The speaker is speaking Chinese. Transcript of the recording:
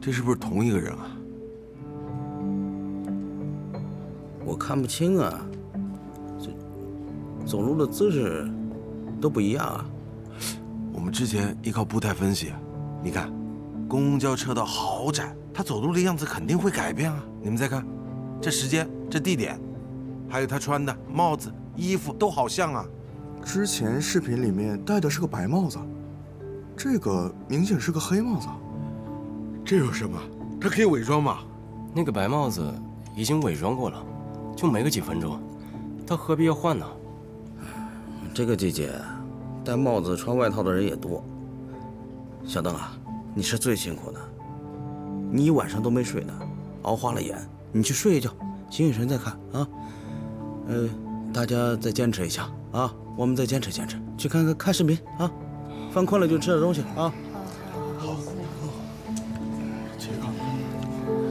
这是不是同一个人啊？ 我看不清啊，这走路的姿势都不一样啊。 我们之前依靠步态分析，你看，公交车道好窄，他走路的样子肯定会改变啊。你们再看，这时间、这地点，还有他穿的帽子、衣服都好像啊。 之前视频里面戴的是个白帽子，这个明显是个黑帽子。 这有什么？他可以伪装吗？ 那个白帽子已经伪装过了，就没个几分钟，他何必要换呢？ 这个季节，戴帽子穿外套的人也多。小邓啊，你是最辛苦的，你一晚上都没睡呢，熬花了眼。你去睡一觉，醒醒神再看啊。大家再坚持一下啊，我们再坚持坚持，去看视频啊，饭困了就吃点东西啊。